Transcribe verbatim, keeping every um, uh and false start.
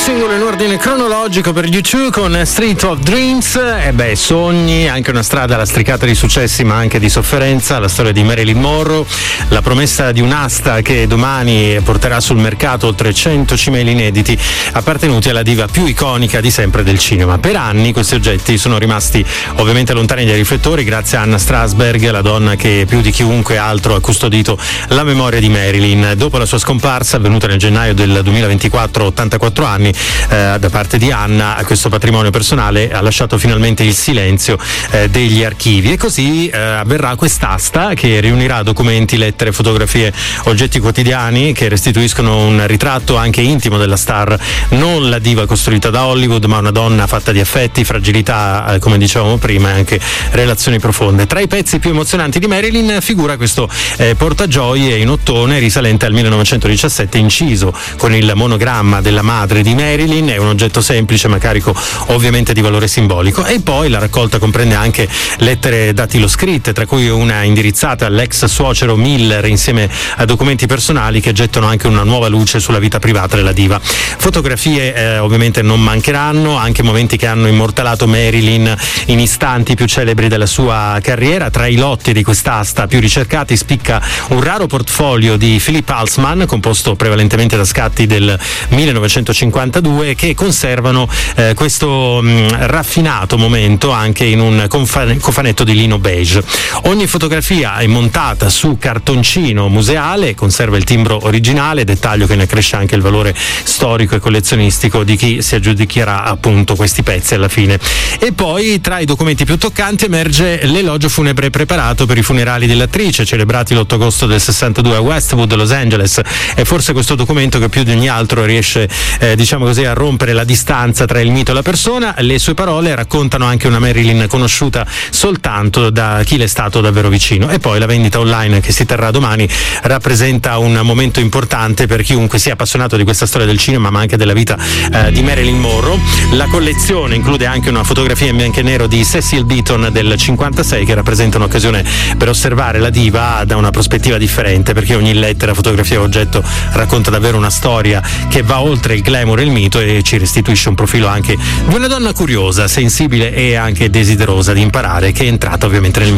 singolo in ordine cronologico per U due con Street of Dreams. E beh, sogni, anche una strada lastricata di successi ma anche di sofferenza, la storia di Marilyn Monroe, la promessa di un'asta che domani porterà sul mercato oltre cento cimeli inediti appartenuti alla diva più iconica di sempre del cinema. Per anni questi oggetti sono rimasti ovviamente lontani dai riflettori grazie a Anna Strasberg, la donna che più di chiunque altro ha custodito la memoria di Marilyn. Dopo la sua scomparsa avvenuta nel gennaio del duemilaventiquattro, ottantaquattro anni, eh, da parte di Anna, questo patrimonio personale ha lasciato finalmente il silenzio eh, degli archivi, e così eh, avverrà quest'asta che riunirà documenti, lettere, fotografie, oggetti quotidiani che restituiscono un ritratto anche intimo della star, non la diva costruita da Hollywood ma una donna fatta di affetti, fragilità, eh, come dicevamo prima, e anche relazioni profonde. Tra i pezzi più emozionanti di Marilyn figura questo eh, portagioie in ottone risalente al millenovecentodiciassette, inciso con il monogramma della madre di Marilyn. È un oggetto semplice ma carico ovviamente di valore simbolico. E poi la raccolta comprende anche lettere dattiloscritte, tra cui una indirizzata all'ex suocero Miller, insieme a documenti personali che gettano anche una nuova luce sulla vita privata della diva. Fotografie eh, ovviamente non mancheranno, anche momenti che hanno immortalato Marilyn in istanti più celebri della sua carriera. Tra i lotti di quest'asta più ricercati spicca un raro portfolio di Philip Halsman, composto prevalentemente da scatti del millenovecentocinquantadue, che conservano eh, questo mh, raffinato momento anche in un confan- cofanetto di lino beige. Ogni fotografia è montata su cartoncino museale, conserva il timbro originale, dettaglio che ne accresce anche il valore storico e collezionistico di chi si aggiudicherà appunto questi pezzi alla fine. E poi tra i documenti più toccanti emerge l'elogio funebre preparato per i funerali dell'attrice, celebrati l'otto agosto del sessantadue a Westwood, Los Angeles. È forse questo documento che più di ogni altro riesce eh, diciamo così a rompere la distanza tra il mito e la persona. Le sue parole raccontano anche una Marilyn conosciuta soltanto da chi le è stato davvero vicino. E poi la vendita online che si terrà domani rappresenta un momento importante per chiunque sia appassionato di questa storia del cinema ma anche della vita eh, di Marilyn Monroe. La collezione include anche una fotografia in bianco e nero di Cecil Beaton del cinquantasei che rappresenta un'occasione per osservare la diva da una prospettiva differente, perché ogni lettera, fotografia o oggetto racconta davvero una storia che va oltre il glamour e il mito e ci restituisce un profilo anche di una donna curiosa, sensibile e anche desiderosa di imparare, che è entrata ovviamente nel